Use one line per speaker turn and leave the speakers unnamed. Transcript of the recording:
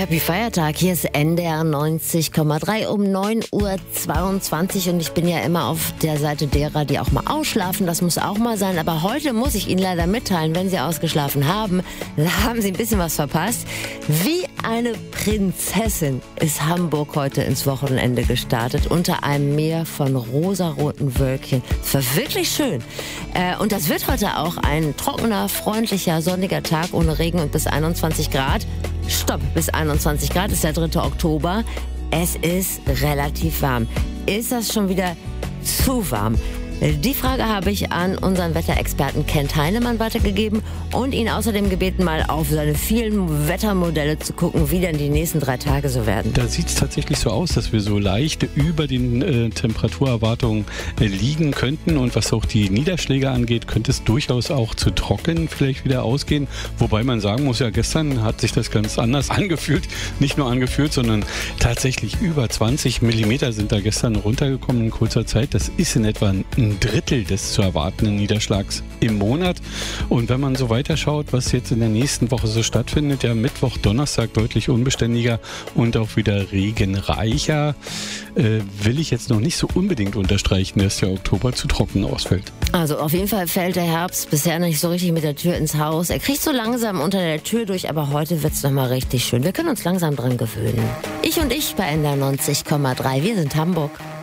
Happy Feiertag. Hier ist NDR 90,3 um 9:22 Uhr und ich bin ja immer auf der Seite derer, die auch mal ausschlafen. Das muss auch mal sein. Aber heute muss ich Ihnen leider mitteilen, wenn Sie ausgeschlafen haben, haben Sie ein bisschen was verpasst. Wie eine Prinzessin ist Hamburg heute ins Wochenende gestartet, unter einem Meer von rosaroten Wölkchen. Es war wirklich schön. Und das wird heute auch ein trockener, freundlicher, sonniger Tag ohne Regen und bis 21 Grad. Stopp, bis 21 Grad ist der 3. Oktober. Es ist relativ warm. Ist das schon wieder zu warm? Die Frage habe ich an unseren Wetterexperten Kent Heinemann weitergegeben und ihn außerdem gebeten, mal auf seine vielen Wettermodelle zu gucken, wie denn die nächsten 3 Tage so werden.
Da sieht es tatsächlich so aus, dass wir so leicht über den Temperaturerwartungen liegen könnten. Und was auch die Niederschläge angeht, könnte es durchaus auch zu trocken vielleicht wieder ausgehen. Wobei man sagen muss, ja, gestern hat sich das ganz anders angefühlt. Nicht nur angefühlt, sondern tatsächlich über 20 Millimeter sind da gestern runtergekommen in kurzer Zeit. Das ist in etwa ein Drittel des zu erwartenden Niederschlags im Monat. Und wenn man so weiterschaut, was jetzt in der nächsten Woche so stattfindet, ja, Mittwoch, Donnerstag deutlich unbeständiger und auch wieder regenreicher, will ich jetzt noch nicht so unbedingt unterstreichen, dass der Oktober zu trocken ausfällt.
Also auf jeden Fall fällt der Herbst bisher nicht so richtig mit der Tür ins Haus. Er kriegt so langsam unter der Tür durch, aber heute wird es nochmal richtig schön. Wir können uns langsam dran gewöhnen. Ich und ich bei NDR 90,3. Wir sind Hamburg.